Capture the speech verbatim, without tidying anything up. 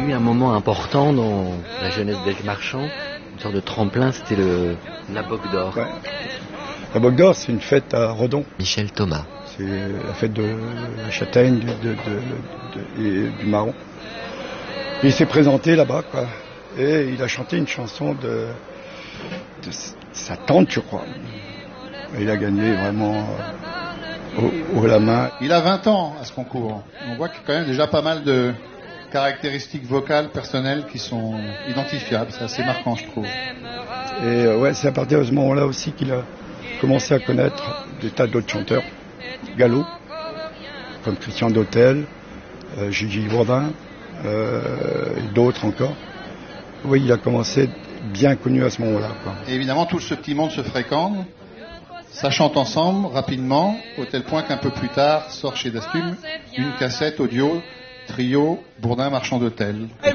eu un moment important dans la jeunesse d'Aigues Marchand, une sorte de tremplin, c'était le, la Boque d'Or. Ouais. La Boque d'Or, c'est une fête à Redon. Michel Thomas. C'est la fête de la châtaigne, de, de, de, de, et du marron. Et il s'est présenté là-bas, quoi. Et il a chanté une chanson de, de sa tante, je crois. Et il a gagné vraiment au, au la main. Il a vingt ans à ce concours. On voit qu'il y a quand même déjà pas mal de caractéristiques vocales, personnelles qui sont identifiables. C'est assez marquant, je trouve. Et euh, ouais, c'est à partir de ce moment-là aussi qu'il a commencé à connaître des tas d'autres chanteurs. Gallo, comme Christian Dautel, euh, Gigi Bourdin, euh, et d'autres encore. Oui, il a commencé bien connu à ce moment-là, quoi. Et évidemment, tout ce petit monde se fréquente, ça chante ensemble rapidement, au tel point qu'un peu plus tard sort chez Dastume une cassette audio trio Bourdin Marchand d'Hôtel.